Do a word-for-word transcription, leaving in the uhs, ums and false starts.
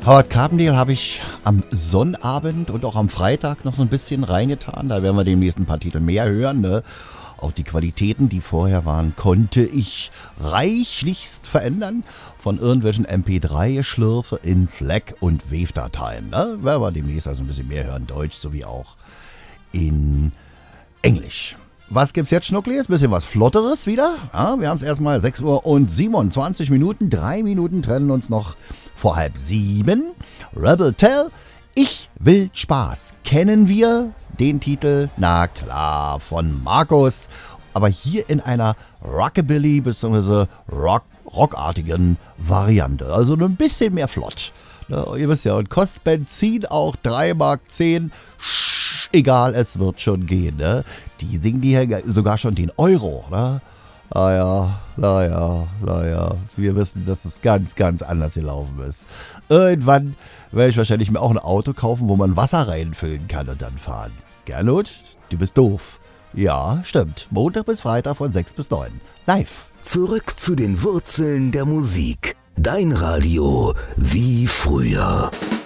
Howard Carpendale habe ich am Sonnabend und auch am Freitag noch so ein bisschen reingetan. Da werden wir demnächst ein paar Titel mehr hören. Ne? Auch die Qualitäten, die vorher waren, konnte ich reichlichst verändern. Von irgendwelchen M P drei Schlürfe in FLAC- und Wave-Dateien. Ne? Werden wir demnächst also ein bisschen mehr hören, Deutsch sowie auch in Englisch. Was gibt's jetzt, Schnucklis? Bisschen was Flotteres wieder. Ja, wir haben es erstmal sechs Uhr und siebenundzwanzig Minuten. Drei Minuten trennen uns noch vor halb sieben. Rebel Tell, ich will Spaß. Kennen wir den Titel? Na klar, von Markus. Aber hier in einer Rockabilly- bzw. Rock, rockartigen Variante. Also ein bisschen mehr flott. Ne, ihr wisst ja, und kostet Benzin auch drei Mark zehn. Sch, egal, es wird schon gehen. Ne? Die singen die hier sogar schon den Euro. Ne? Naja, naja, naja. Wir wissen, dass es ganz, ganz anders gelaufen ist. Irgendwann werde ich wahrscheinlich mir auch ein Auto kaufen, wo man Wasser reinfüllen kann und dann fahren. Gernot, du bist doof. Ja, stimmt. Montag bis Freitag von sechs bis neun. Live. Zurück zu den Wurzeln der Musik. Dein Radio wie früher.